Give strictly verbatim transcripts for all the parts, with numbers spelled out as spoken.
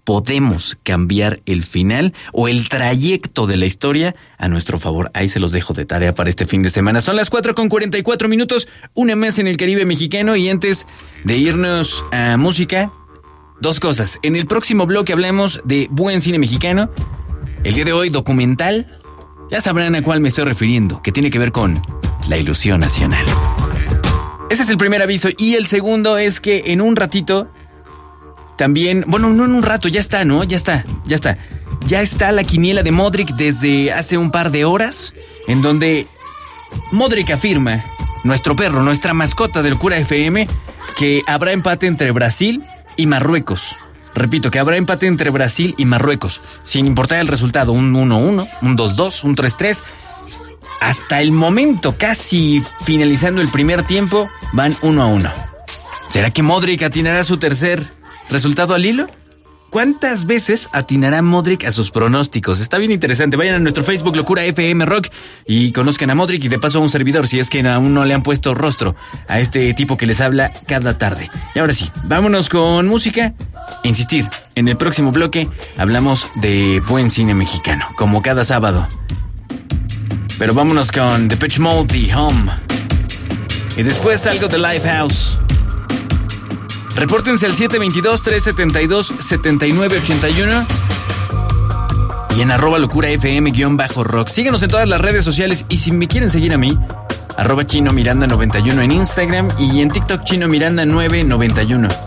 podemos cambiar el final o el trayecto de la historia a nuestro favor. Ahí se los dejo de tarea para este fin de semana. Son las cuatro con cuarenta y cuatro minutos, una más en el Caribe mexicano. Y antes de irnos a música, dos cosas. En el próximo bloque hablamos de buen cine mexicano. El día de hoy, documental. Ya sabrán a cuál me estoy refiriendo, que tiene que ver con la ilusión nacional. Ese es el primer aviso. Y el segundo es que en un ratito también, bueno, no en un rato, ya está, ¿no? Ya está, ya está. Ya está la quiniela de Modric desde hace un par de horas, en donde Modric afirma, nuestro perro, nuestra mascota del Cura F M, que habrá empate entre Brasil y Marruecos. Repito, que habrá empate entre Brasil y Marruecos, sin importar el resultado, un uno uno, un dos dos, un tres tres. Hasta el momento, casi finalizando el primer tiempo, van uno a uno. ¿Será que Modric atinará su tercer resultado al hilo? ¿Cuántas veces atinará Modric a sus pronósticos? Está bien interesante. Vayan a nuestro Facebook, Locura F M Rock, y conozcan a Modric y de paso a un servidor, si es que aún no le han puesto rostro a este tipo que les habla cada tarde. Y ahora sí, vámonos con música. Insistir, en el próximo bloque hablamos de buen cine mexicano, como cada sábado. Pero vámonos con Depeche Mode y Home. Y después algo de Lifehouse. Repórtense al siete dos dos, tres siete dos, siete nueve ocho uno y en arroba locura fm guión bajo rock. Síguenos en todas las redes sociales y si me quieren seguir a mí, arroba chino miranda noventa y uno en Instagram y en TikTok chino miranda nueve noventa y uno.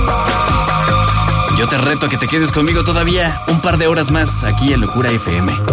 Yo te reto a que te quedes conmigo todavía un par de horas más aquí en Locura F M.